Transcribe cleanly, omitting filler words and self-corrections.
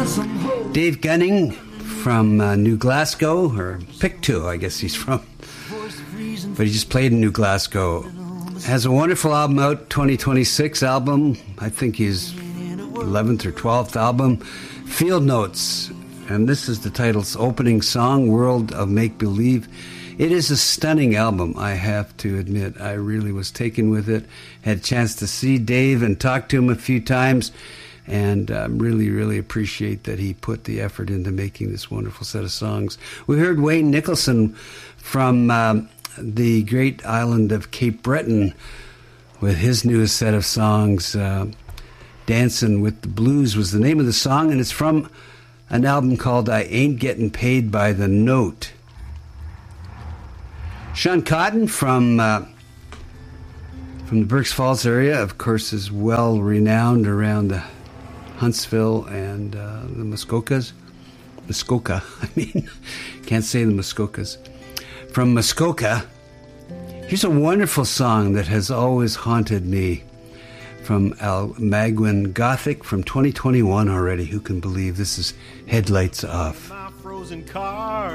Dave Gunning from New Glasgow, or Pictou, I guess he's from. But he just played in New Glasgow. Has a wonderful album out, 2026 album. I think his 11th or 12th album, Field Notes. And this is the title's opening song, World of Make Believe. It is a stunning album, I have to admit. I really was taken with it. Had a chance to see Dave and talk to him a few times. And really, really appreciate that he put the effort into making this wonderful set of songs. We heard Wayne Nicholson from the great island of Cape Breton with his newest set of songs. Dancing with the Blues was the name of the song, and it's from an album called I Ain't Getting Paid by the Note. Sean Cotton from the Berks Falls area, of course, is well renowned around the Huntsville and the Muskoka, can't say the Muskokas. From Muskoka, here's a wonderful song that has always haunted me from Almaguin Gothic from 2021 already. Who can believe this is Headlights Off? My frozen car